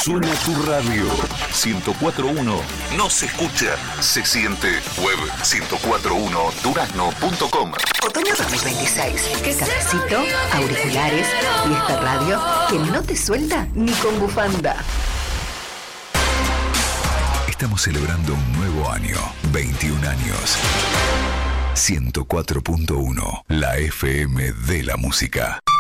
Suena tu radio. 104.1. No se escucha, se siente. Web 1041durazno.com. Otoño 2026. Cafecito, auriculares y esta radio que no te suelta ni con bufanda. Estamos celebrando un nuevo año. 21 años. 104.1. La FM de la música.